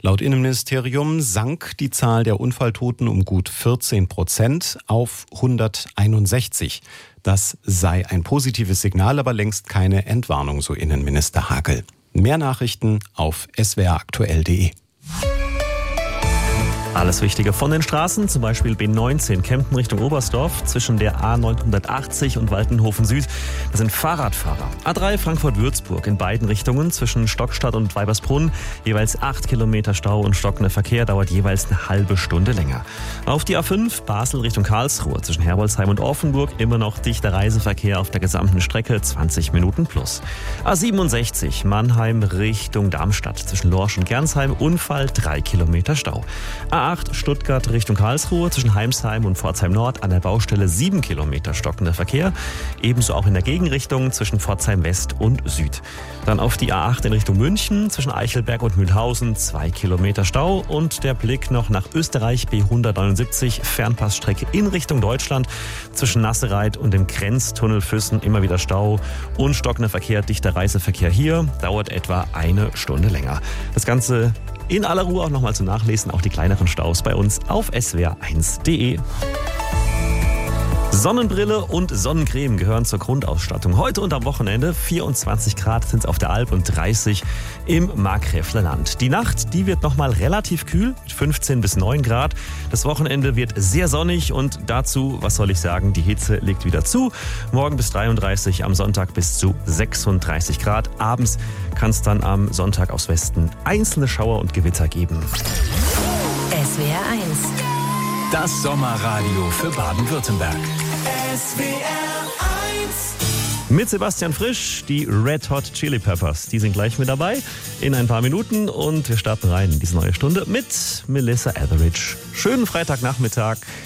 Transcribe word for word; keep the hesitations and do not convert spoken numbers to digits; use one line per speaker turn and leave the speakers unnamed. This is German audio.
Laut Innenministerium sank die Zahl der Unfalltoten um gut vierzehn Prozent auf hunderteinundsechzig. Das sei ein positives Signal, aber längst keine Entwarnung, so Innenminister Hagel. Mehr Nachrichten auf s w r aktuell punkt de.
Alles Wichtige von den Straßen, zum Beispiel B neunzehn Kempten Richtung Oberstdorf zwischen der A neunhundertachtzig und Waltenhofen Süd. Das sind Fahrradfahrer. A drei Frankfurt-Würzburg in beiden Richtungen zwischen Stockstadt und Weibersbrunn. Jeweils acht Kilometer Stau und stockender Verkehr dauert jeweils eine halbe Stunde länger. Auf die A fünf Basel Richtung Karlsruhe zwischen Herbolzheim und Offenburg immer noch dichter Reiseverkehr auf der gesamten Strecke, zwanzig Minuten plus. A siebenundsechzig Mannheim Richtung Darmstadt zwischen Lorsch und Gernsheim Unfall, drei Kilometer Stau. A acht Stuttgart Richtung Karlsruhe zwischen Heimsheim und Pforzheim Nord an der Baustelle sieben Kilometer stockender Verkehr. Ebenso auch in der Gegenrichtung zwischen Pforzheim West und Süd. Dann auf die A acht in Richtung München zwischen Eichelberg und Mühlhausen zwei Kilometer Stau. Und der Blick noch nach Österreich B hundertneunundsiebzig Fernpassstrecke in Richtung Deutschland zwischen Nassereit und dem Grenztunnel Füssen immer wieder Stau und stockender Verkehr, dichter Reiseverkehr hier, dauert etwa eine Stunde länger. Das Ganze in aller Ruhe auch nochmal zu nachlesen, auch die kleineren Staus bei uns auf s w r eins punkt de. Sonnenbrille und Sonnencreme gehören zur Grundausstattung. Heute und am Wochenende vierundzwanzig Grad sind es auf der Alp und dreißig im Markgräfler Land. Die Nacht, die wird nochmal relativ kühl mit fünfzehn bis neun Grad. Das Wochenende wird sehr sonnig und dazu, was soll ich sagen, die Hitze legt wieder zu. Morgen bis dreiunddreißig, am Sonntag bis zu sechsunddreißig Grad. Abends kann es dann am Sonntag aus Westen einzelne Schauer und Gewitter geben.
S W R eins.
Das Sommerradio für Baden-Württemberg.
S W R eins.
Mit Sebastian Frisch, die Red Hot Chili Peppers. Die sind gleich mit dabei in ein paar Minuten und wir starten rein in diese neue Stunde mit Melissa Etheridge. Schönen Freitagnachmittag.